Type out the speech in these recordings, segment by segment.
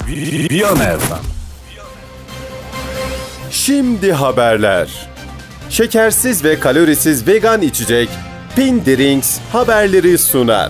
Viyana FM. Şimdi haberler. Şekersiz ve kalorisiz vegan içecek Pin Drinks haberleri sunar.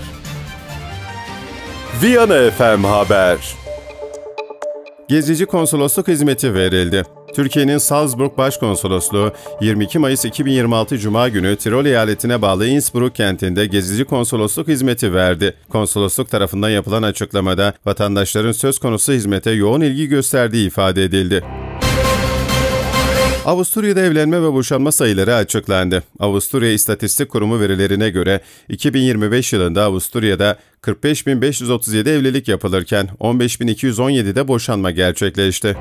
Viyana FM Haber. Gezici konsolosluk hizmeti verildi. Türkiye'nin Salzburg Başkonsolosluğu 22 Mayıs 2026 Cuma günü Tirol eyaletine bağlı Innsbruck kentinde gezici konsolosluk hizmeti verdi. Konsolosluk tarafından yapılan açıklamada vatandaşların söz konusu hizmete yoğun ilgi gösterdiği ifade edildi. Avusturya'da evlenme ve boşanma sayıları açıklandı. Avusturya İstatistik Kurumu verilerine göre 2025 yılında Avusturya'da 45.537 evlilik yapılırken 15.217'de boşanma gerçekleşti.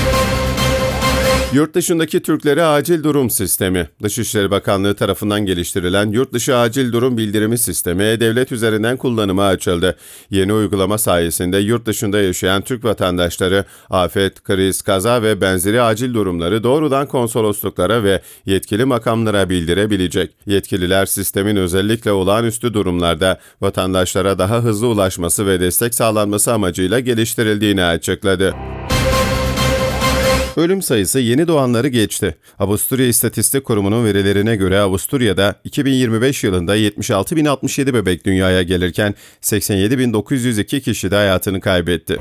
Yurt dışındaki Türklere acil durum sistemi. Dışişleri Bakanlığı tarafından geliştirilen Yurt Dışı Acil Durum Bildirimi Sistemi E-Devlet üzerinden kullanıma açıldı. Yeni uygulama sayesinde yurt dışında yaşayan Türk vatandaşları afet, kriz, kaza ve benzeri acil durumları doğrudan konsolosluklara ve yetkili makamlara bildirebilecek. Yetkililer sistemin özellikle olağanüstü durumlarda vatandaşlara daha hızlı ulaşması ve destek sağlanması amacıyla geliştirildiğini açıkladı. Ölüm sayısı yeni doğanları geçti. Avusturya İstatistik Kurumu'nun verilerine göre Avusturya'da 2025 yılında 76.067 bebek dünyaya gelirken 87.902 kişi de hayatını kaybetti.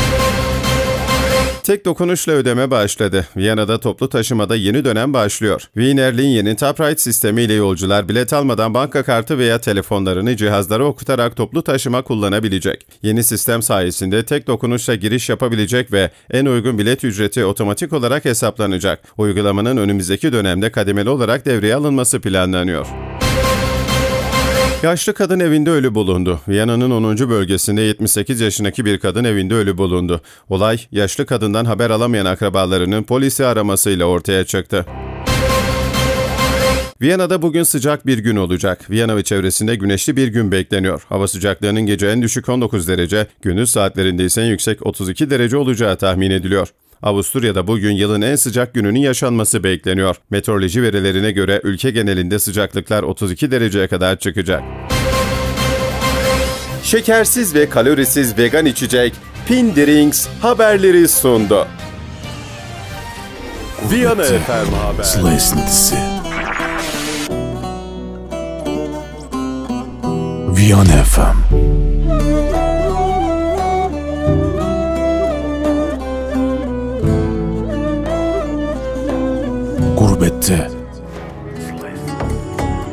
Tek dokunuşla ödeme başladı. Viyana'da toplu taşımada yeni dönem başlıyor. Wiener Linie'nin Taprite sistemi ile yolcular bilet almadan banka kartı veya telefonlarını cihazlara okutarak toplu taşıma kullanabilecek. Yeni sistem sayesinde tek dokunuşla giriş yapabilecek ve en uygun bilet ücreti otomatik olarak hesaplanacak. Uygulamanın önümüzdeki dönemde kademeli olarak devreye alınması planlanıyor. Yaşlı kadın evinde ölü bulundu. Viyana'nın 10. bölgesinde 78 yaşındaki bir kadın evinde ölü bulundu. Olay, yaşlı kadından haber alamayan akrabalarının polisi aramasıyla ortaya çıktı. Viyana'da bugün sıcak bir gün olacak. Viyana ve çevresinde güneşli bir gün bekleniyor. Hava sıcaklığının gece en düşük 19 derece, gündüz saatlerinde ise en yüksek 32 derece olacağı tahmin ediliyor. Avusturya'da bugün yılın en sıcak gününün yaşanması bekleniyor. Meteoroloji verilerine göre ülke genelinde sıcaklıklar 32 dereceye kadar çıkacak. Şekersiz ve kalorisiz vegan içecek Pin Drinks haberleri sundu. Viyana FM Haber. Sıla esintisi. Viyana FM. Gurbette